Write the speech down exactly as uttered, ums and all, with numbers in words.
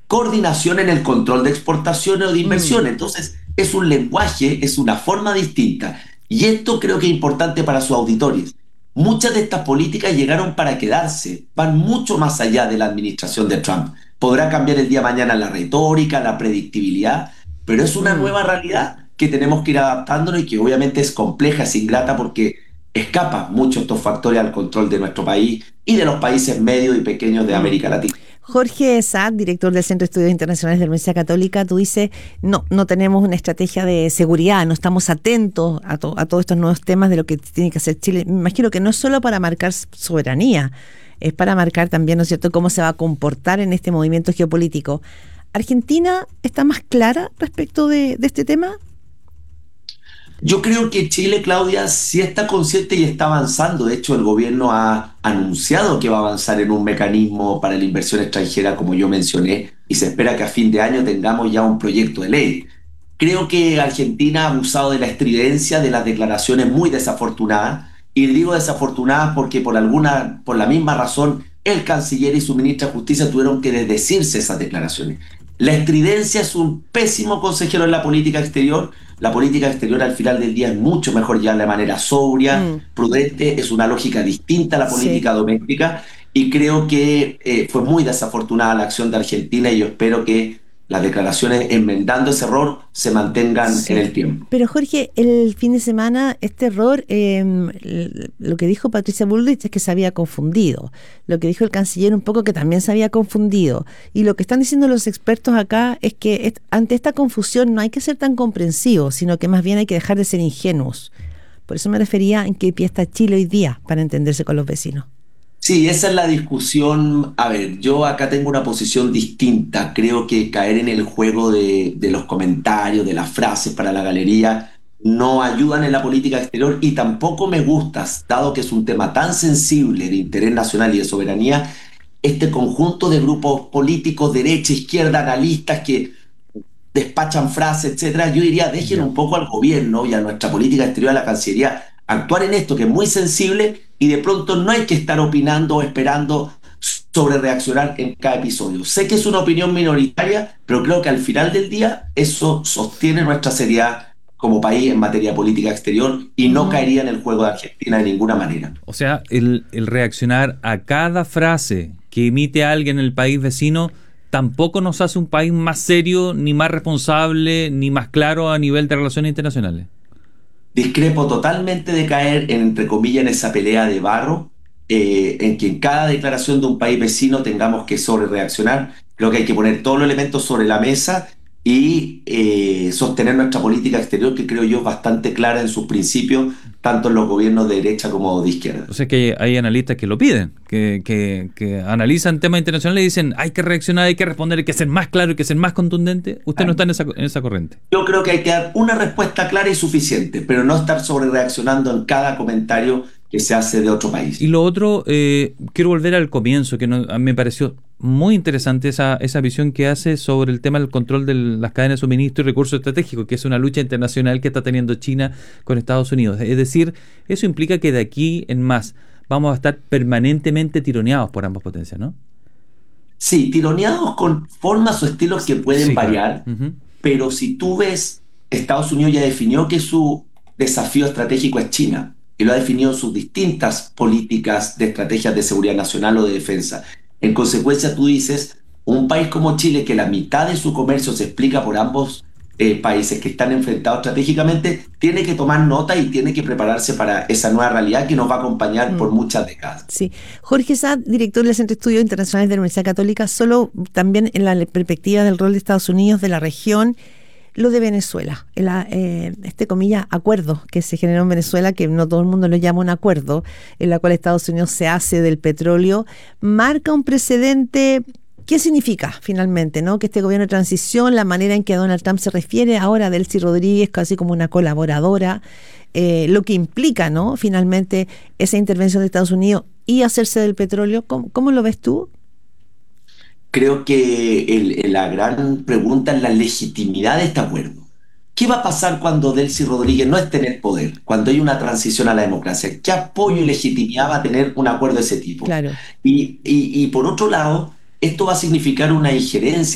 coordinación en el control de exportaciones o de Mm. inversiones. Entonces, es un lenguaje, es una forma distinta. Y esto creo que es importante para sus auditores. Muchas de estas políticas llegaron para quedarse, van mucho más allá de la administración de Trump. Podrá cambiar el día de mañana la retórica, la predictibilidad, pero es una Mm. nueva realidad que tenemos que ir adaptándonos y que obviamente es compleja, es ingrata porque escapa mucho estos factores al control de nuestro país y de los países medios y pequeños de Mm. América Latina. Jorge Saad, director del Centro de Estudios Internacionales de la Universidad Católica, tú dices, no, no tenemos una estrategia de seguridad, no estamos atentos a, to- a todos estos nuevos temas de lo que tiene que hacer Chile. Me imagino que no es solo para marcar soberanía, es para marcar también, ¿no es cierto?, cómo se va a comportar en este movimiento geopolítico. ¿Argentina está más clara respecto de, de este tema? Yo creo que Chile, Claudia, sí está consciente y está avanzando. De hecho, el gobierno ha anunciado que va a avanzar en un mecanismo para la inversión extranjera, como yo mencioné, y se espera que a fin de año tengamos ya un proyecto de ley. Creo que Argentina ha abusado de la estridencia de las declaraciones muy desafortunadas, y digo desafortunadas porque por alguna, por la misma razón, el canciller y su ministra de Justicia tuvieron que desdecirse esas declaraciones. La estridencia es un pésimo consejero en la política exterior. La política exterior al final del día es mucho mejor ya de manera sobria, Mm, prudente, es una lógica distinta a la sí. política doméstica y creo que eh, fue muy desafortunada la acción de Argentina y yo espero que las declaraciones enmendando ese error se mantengan en Sí, el tiempo. pero Jorge, el fin de semana este error, eh, l- lo que dijo Patricia Bullrich es que se había confundido, lo que dijo el canciller un poco que también se había confundido, y lo que están diciendo los expertos acá es que est- ante esta confusión no hay que ser tan comprensivos, sino que más bien hay que dejar de ser ingenuos. Por eso me refería en qué pie está Chile hoy día para entenderse con los vecinos. Sí, esa es la discusión. A ver, yo acá tengo una posición distinta. Creo que caer en el juego de, de los comentarios, de las frases para la galería, no ayudan en la política exterior y tampoco me gusta, dado que es un tema tan sensible de interés nacional y de soberanía, este conjunto de grupos políticos, derecha, izquierda, analistas que despachan frases, etcétera. Yo diría, dejen Ya. un poco al gobierno y a nuestra política exterior, a la Cancillería, actuar en esto que es muy sensible y de pronto no hay que estar opinando o esperando sobre reaccionar en cada episodio. Sé que es una opinión minoritaria, pero creo que al final del día eso sostiene nuestra seriedad como país en materia política exterior y no Ujú. caería en el juego de Argentina de ninguna manera. O sea, el, el reaccionar a cada frase que emite alguien en el país vecino tampoco nos hace un país más serio, ni más responsable, ni más claro a nivel de relaciones internacionales. Discrepo totalmente de caer, en, entre comillas, en esa pelea de barro, eh, en que en cada declaración de un país vecino tengamos que sobre reaccionar. Creo que hay que poner todos los elementos sobre la mesa y eh, sostener nuestra política exterior, que creo yo es bastante clara en sus principios, tanto en los gobiernos de derecha como de izquierda. O sea que hay, hay analistas que lo piden, que, que, que analizan temas internacionales y dicen hay que reaccionar, hay que responder, hay que ser más claro, hay que ser más contundente. Usted no está en esa, en esa corriente. Yo creo que hay que dar una respuesta clara y suficiente, pero no estar sobre reaccionando en cada comentario que se hace de otro Y país. lo otro, eh, quiero volver al comienzo, que no, a mí me pareció muy interesante esa, esa visión que hace sobre el tema del control de las cadenas de suministro y recursos estratégicos, que es una lucha internacional que está teniendo China con Estados Unidos. Es decir, eso implica que de aquí en más vamos a estar permanentemente tironeados por ambas potencias, ¿no? Sí, tironeados con formas o estilos que pueden Sí, claro. variar, Ujú. pero si tú ves, Estados Unidos ya definió que su desafío estratégico es China, y lo ha definido en sus distintas políticas de estrategias de seguridad nacional o de defensa. En consecuencia, tú dices, un país como Chile, que la mitad de su comercio se explica por ambos eh, países que están enfrentados estratégicamente, tiene que tomar nota y tiene que prepararse para esa nueva realidad que nos va a acompañar Mm. por muchas décadas. Sí. Jorge Saad, director del Centro de Estudios Internacionales de la Universidad Católica, solo también en la perspectiva del rol de Estados Unidos, de la región, lo de Venezuela, el, eh, este comillas acuerdo que se generó en Venezuela, que no todo el mundo lo llama un acuerdo, en la cual Estados Unidos se hace del petróleo, marca un precedente. ¿Qué significa finalmente, no? Que este gobierno de transición, la manera en que Donald Trump se refiere ahora a Delcy Rodríguez casi como una colaboradora, eh, lo que implica, ¿no? Finalmente esa intervención de Estados Unidos y hacerse del petróleo, ¿cómo, cómo lo ves tú? Creo que el- la gran pregunta es la legitimidad de este acuerdo. ¿Qué va a pasar cuando Delcy Rodríguez no esté en el poder? Cuando hay una transición a la democracia. ¿Qué apoyo y Mm, legitimidad va a tener un acuerdo de ese tipo? claro. Y, y- y por otro lado, esto va a significar una injerencia